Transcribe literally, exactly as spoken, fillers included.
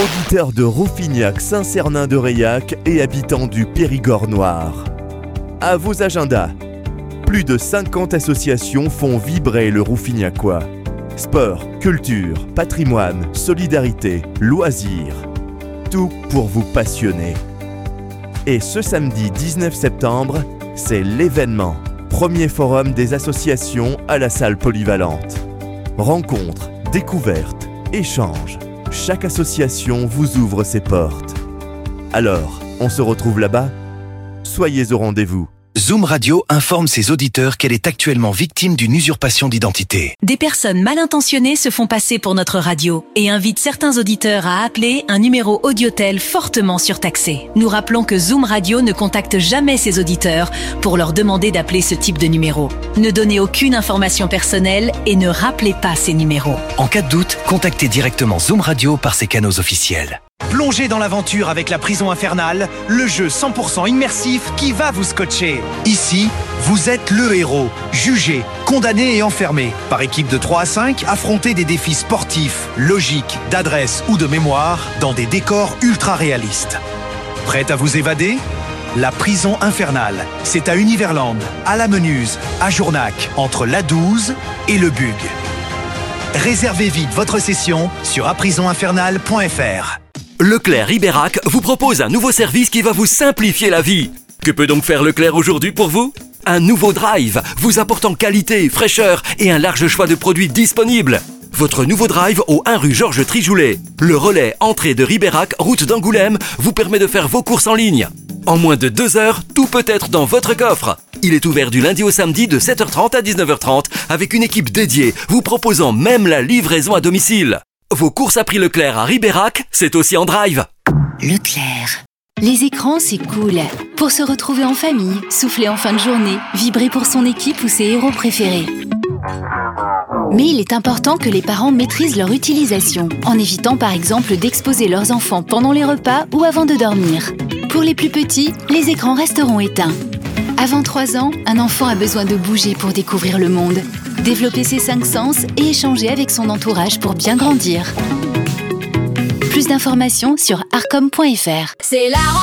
Auditeur de Rouffignac, Saint-Cernin-de-Reilhac et habitant du Périgord noir. À vos agendas. Plus de cinquante associations font vibrer le Rouffignacois. Sport, culture, patrimoine, solidarité, loisirs. Tout pour vous passionner. Et ce samedi dix-neuf septembre, c'est l'événement. Premier forum des associations à la salle polyvalente. Rencontres, découvertes, échanges. Chaque association vous ouvre ses portes. Alors, on se retrouve là-bas ? Soyez au rendez-vous. Zoom Radio informe ses auditeurs qu'elle est actuellement victime d'une usurpation d'identité. Des personnes mal intentionnées se font passer pour notre radio et invitent certains auditeurs à appeler un numéro audiotel fortement surtaxé. Nous rappelons que Zoom Radio ne contacte jamais ses auditeurs pour leur demander d'appeler ce type de numéro. Ne donnez aucune information personnelle et ne rappelez pas ces numéros. En cas de doute, contactez directement Zoom Radio par ses canaux officiels. Plongez dans l'aventure avec La Prison Infernale, le jeu cent pour cent immersif qui va vous scotcher. Ici, vous êtes le héros, jugé, condamné et enfermé. Par équipe de trois à cinq, affrontez des défis sportifs, logiques, d'adresse ou de mémoire dans des décors ultra réalistes. Prêt à vous évader ? La Prison Infernale, c'est à Univerland, à La Menuse, à Journac, entre l'A douze et le Bug. Réservez vite votre session sur a prison infernale point f r. Leclerc Ribérac vous propose un nouveau service qui va vous simplifier la vie. Que peut donc faire Leclerc aujourd'hui pour vous ? Un nouveau drive vous apportant qualité, fraîcheur et un large choix de produits disponibles. Votre nouveau drive au un rue Georges Trigoulet. Le relais entrée de Ribérac, route d'Angoulême, vous permet de faire vos courses en ligne. En moins de deux heures, tout peut être dans votre coffre. Il est ouvert du lundi au samedi de sept heures trente à dix-neuf heures trente avec une équipe dédiée vous proposant même la livraison à domicile. Vos courses à prix Leclerc à Ribérac, c'est aussi en drive. Leclerc. Les écrans, c'est cool. Pour se retrouver en famille, souffler en fin de journée, vibrer pour son équipe ou ses héros préférés. Mais il est important que les parents maîtrisent leur utilisation, en évitant par exemple d'exposer leurs enfants pendant les repas ou avant de dormir. Pour les plus petits, les écrans resteront éteints. Avant trois ans, un enfant a besoin de bouger pour découvrir le monde, développer ses cinq sens et échanger avec son entourage pour bien grandir. Plus d'informations sur arcom point f r. C'est la